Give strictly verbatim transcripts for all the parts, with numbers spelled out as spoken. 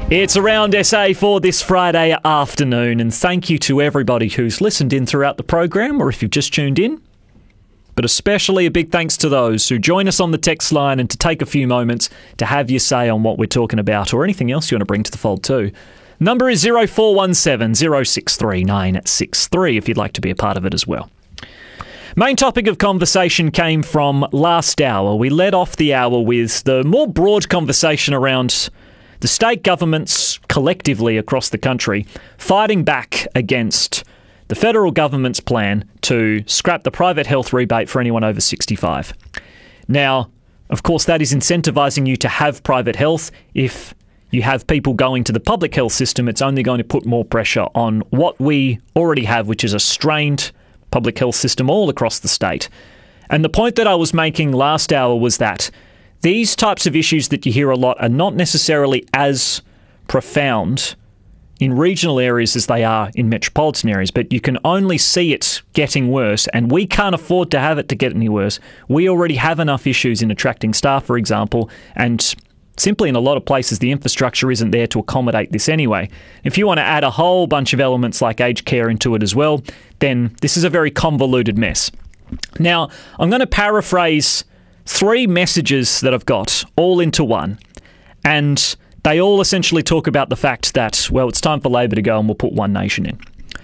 It's Around S A for this Friday afternoon, and thank you to everybody who's listened in throughout the program, or if you've just tuned in. But especially a big thanks to those who join us on the text line and to take a few moments to have your say on what we're talking about, or anything else you want to bring to the fold too. Number is zero four one seven, zero six three nine six three if you'd like to be a part of it as well. Main topic of conversation came from last hour. We led off the hour with the more broad conversation around the state governments collectively across the country fighting back against the federal government's plan to scrap the private health rebate for anyone over sixty-five. Now, of course, that is incentivising you to have private health. If you have people going to the public health system, it's only going to put more pressure on what we already have, which is a strained public health system all across the state. And the point that I was making last hour was that these types of issues that you hear a lot are not necessarily as profound in regional areas as they are in metropolitan areas, but you can only see it getting worse, and we can't afford to have it to get any worse. We already have enough issues in attracting staff, for example, and simply in a lot of places the infrastructure isn't there to accommodate this anyway. If you want to add a whole bunch of elements like aged care into it as well, then this is a very convoluted mess. Now, I'm going to paraphrase three messages that I've got all into one, and they all essentially talk about the fact that, well, it's time for Labor to go and we'll put One Nation in.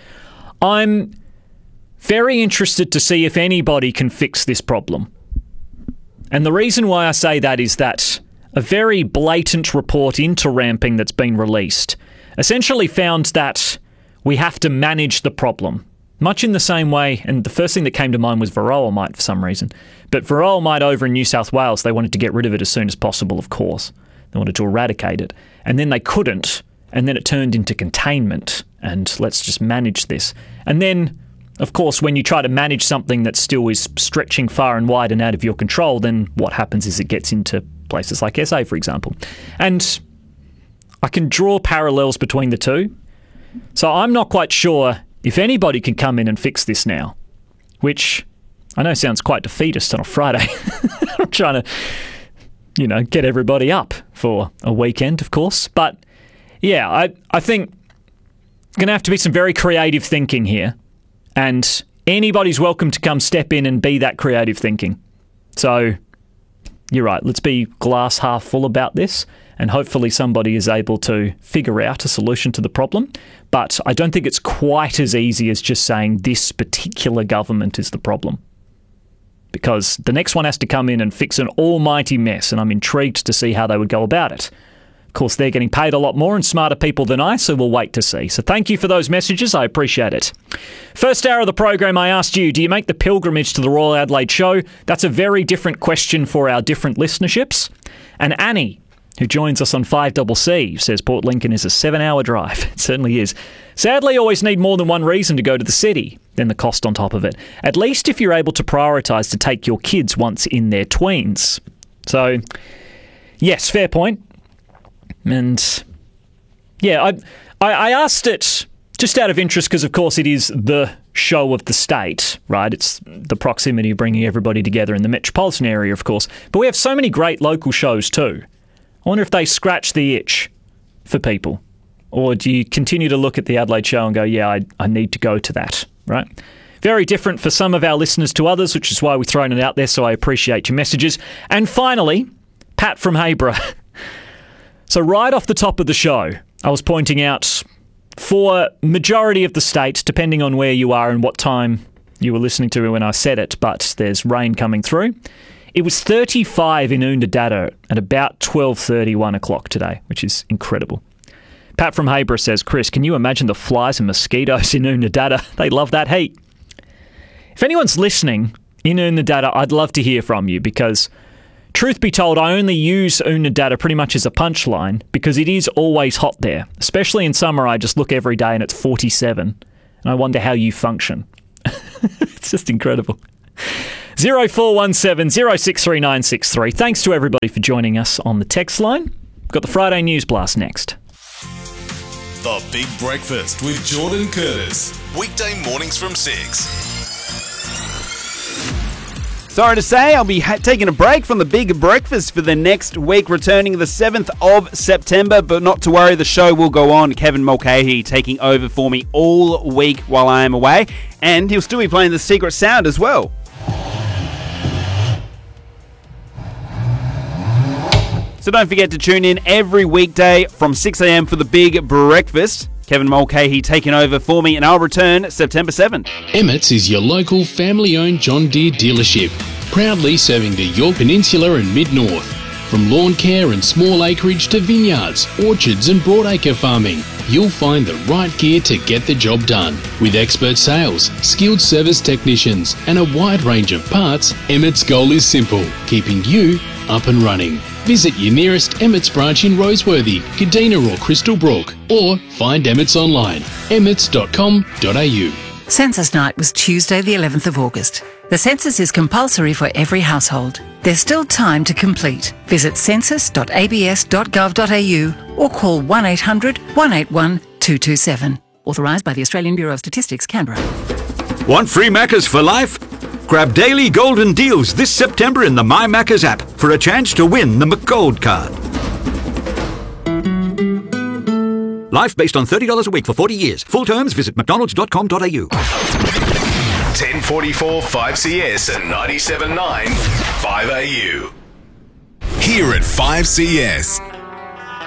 I'm very interested to see if anybody can fix this problem. And the reason why I say that is that a very blatant report into ramping that's been released essentially found that we have to manage the problem. Much in the same way, and the first thing that came to mind was varroa mite for some reason. But varroa mite over in New South Wales, they wanted to get rid of it as soon as possible, of course. They wanted to eradicate it. And then they couldn't, and then it turned into containment, and let's just manage this. And then, of course, when you try to manage something that still is stretching far and wide and out of your control, then what happens is it gets into places like S A, for example. And I can draw parallels between the two. So I'm not quite sure if anybody can come in and fix this now, which I know sounds quite defeatist on a Friday. I'm trying to, you know, get everybody up for a weekend, of course. But yeah, I, I think it's going to have to be some very creative thinking here. And anybody's welcome to come step in and be that creative thinking. So you're right, let's be glass half full about this. And hopefully somebody is able to figure out a solution to the problem. But I don't think it's quite as easy as just saying this particular government is the problem. Because the next one has to come in and fix an almighty mess, and I'm intrigued to see how they would go about it. Of course, they're getting paid a lot more and smarter people than I, so we'll wait to see. So thank you for those messages. I appreciate it. First hour of the program, I asked you, do you make the pilgrimage to the Royal Adelaide Show? That's a very different question for our different listenerships. And Annie, who joins us on five C C, says Port Lincoln is a seven-hour drive. It certainly is. Sadly, always need more than one reason to go to the city, then the cost on top of it. At least if you're able to prioritise to take your kids once in their tweens. So, yes, fair point. And, yeah, I, I, I asked it just out of interest because, of course, it is the show of the state, right? It's the proximity of bringing everybody together in the metropolitan area, of course. But we have so many great local shows too. I wonder if they scratch the itch for people. Or do you continue to look at the Adelaide Show and go, yeah, I, I need to go to that, right? Very different for some of our listeners to others, which is why we've thrown it out there, so I appreciate your messages. And finally, Pat from Hayborough. So right off the top of the show, I was pointing out for majority of the state, depending on where you are and what time you were listening to when I said it, but there's rain coming through. It was thirty-five in Oodnadatta at about twelve thirty, one o'clock today, which is incredible. Pat from Hayborough says, Chris, can you imagine the flies and mosquitoes in Oodnadatta? They love that heat. If anyone's listening in Oodnadatta, I'd love to hear from you because, truth be told, I only use Oodnadatta pretty much as a punchline because it is always hot there. Especially in summer, I just look every day and it's forty-seven. And I wonder how you function. It's just incredible. zero four one seven, zero six three nine six three. Thanks to everybody for joining us on the text line. We've got the Friday News Blast next. The Big Breakfast with Jordan Curtis. Weekday mornings from six. Sorry to say, I'll be ha- taking a break from the Big Breakfast for the next week, returning the seventh of September, but not to worry, the show will go on. Kevin Mulcahy taking over for me all week while I am away, and he'll still be playing the Secret Sound as well. So don't forget to tune in every weekday from six a.m. for the Big Breakfast. Kevin Mulcahy taking over for me, and I'll return September seventh. Emmett's is your local family-owned John Deere dealership, proudly serving the Yorke Peninsula and Mid-North. From lawn care and small acreage to vineyards, orchards and broadacre farming, you'll find the right gear to get the job done. With expert sales, skilled service technicians and a wide range of parts, Emmett's goal is simple, keeping you up and running. Visit your nearest Emmett's branch in Roseworthy, Kadina or Crystal Brook, or find Emmett's online, emmets dot com dot a u. Census night was Tuesday the eleventh of August. The census is compulsory for every household. There's still time to complete. Visit census dot a b s dot gov dot a u or call one eight hundred, one eight one, two two seven. Authorised by the Australian Bureau of Statistics, Canberra. Want free Maccas for life? Grab daily golden deals this September in the My Maccas app for a chance to win the McGold card. Life based on thirty dollars a week for forty years. Full terms, visit mcdonalds dot com dot a u. ten forty-four five C S and ninety-seven point nine five A U. Here at five C S,